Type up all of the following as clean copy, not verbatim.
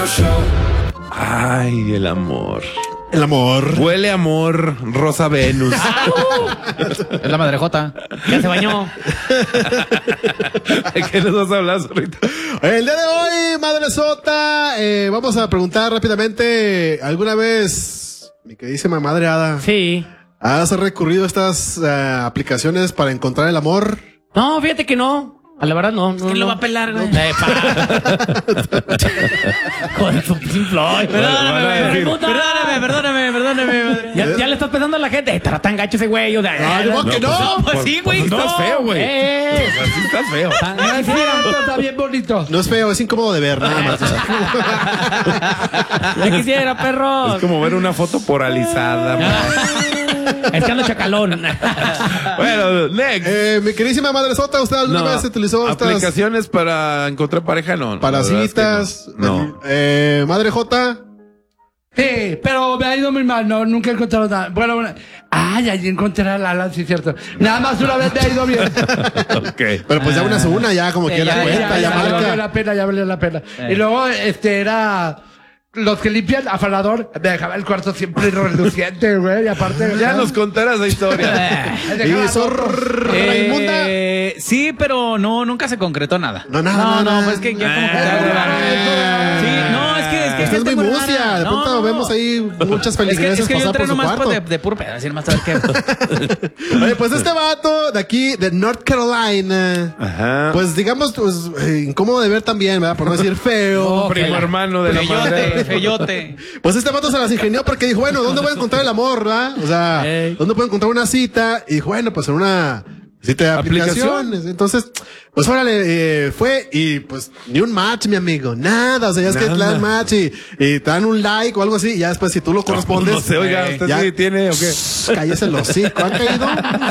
Ay, el amor. El amor. Huele a amor, Rosa Venus. Es la madrejota. Ya se bañó. ¿De qué nos vas a hablar, Zorrito? El día de hoy, Madre Sota, vamos a preguntar rápidamente, ¿alguna vez, mi queridísima Madre Hada, Sí. has recurrido a estas aplicaciones para encontrar el amor? No, fíjate que no. A la verdad, no. ¿Quién lo va a pelar, güey? Joder, su Floyd. Perdóname. Ya le estás pensando a la gente. Estará tan gacho ese güey. O sea, que no. Pues sí, güey. Pues no, es feo, güey. Sí estás feo. Está bien bonito. No es feo, es incómodo de ver, nada más. Ya quisiera, perro. Es como ver una foto poralizada. Es que ando chacalón. Bueno, next. Mi queridísima Madre Sota, ¿usted alguna vez utilizó estas aplicaciones para encontrar pareja? No. para la verdad es que citas? No. Madre Jota. Sí, pero me ha ido muy mal, no, nunca he encontrado nada. Bueno, allí encontré a Lala, sí, cierto. Nada más una vez me ha ido bien. Ok. Pero pues ya una es una, ya como quiera ya, cuenta, ya valió marca. la pena, ya valió la pena. Y luego, era... Los que limpian afalador, me dejaba el cuarto siempre reluciente, güey, y aparte... Ya nos contarás la historia. Y Zorro Raimunda. Sí, pero no, nunca se concretó nada. No, nada. No, pues es que ya como que sí, no, es que Usted es muy gente mucia. rara. De pronto vemos ahí muchas Es que feligreses yo pasar por entreno su más cuarto. de puro pedo, así nomás sabes qué. Oye, pues este vato de aquí, de North Carolina, Ajá. pues digamos, pues incómodo de ver también, ¿verdad? Por no decir feo. Primo hermano de la madre. Feyote. Pues este vato se las ingenió porque dijo, bueno, ¿dónde voy a encontrar el amor, verdad? O sea, ¿dónde puedo encontrar una cita? Y dijo, bueno, pues en una cita de aplicaciones. Entonces, pues órale, fue y pues ni un match, mi amigo, nada. O sea, ya es que te dan match y te dan un like o algo así. Y ya después, si tú lo correspondes. No sé, oiga, ¿usted ya- sí tiene o qué? Cállese el hocico, ¿han caído?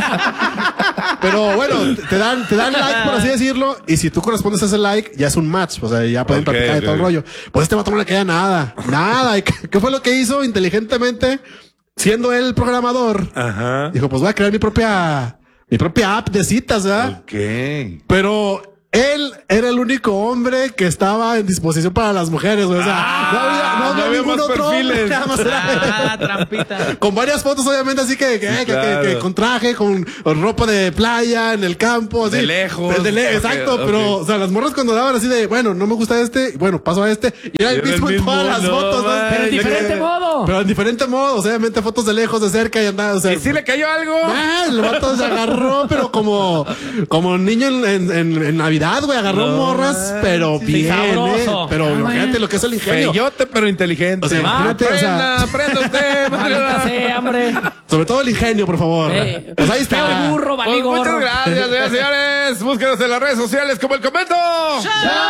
Pero bueno, te dan like, por así decirlo, y si tú correspondes a ese like, ya es un match, o sea, ya pueden Ok, platicar de todo el ok. rollo. Pues este vato no le queda nada. ¿Y qué fue lo que hizo inteligentemente? Siendo él el programador, Ajá. dijo, pues voy a crear mi propia app de citas, ¿verdad? Ok. Pero él era el único hombre que estaba en disposición para las mujeres, güey. O sea, no había había ningún más otro hombre, perfiles. nada más era- Trampita. con varias fotos, obviamente, así que Claro. con traje, con ropa de playa, en el campo, así. De lejos. Exacto, Ok, pero, ok. o sea, las morras cuando daban así de, bueno, no me gusta bueno, paso a este, y era el Era el mismo en mismo, todas las no, fotos, ¿no? man. Pero en Ya diferente que- modo. Pero en diferente modo, o sea, obviamente fotos de lejos, de cerca y andaba, o sea. ¿Y si le cayó algo? El vato se agarró, pero como niño en Navidad, güey, agarró morras, pero bien, sabroso. pero imagínate lo que es el ingenio. Feyote, pero inteligente. O sea, imagínate, o sea, aprenda usted. Maldita sea, hombre. sobre todo el ingenio, por favor. Pues ahí está. Feo burro, Pues valigo. muchas gracias, señores. Búsquenos en las redes sociales como El Comento.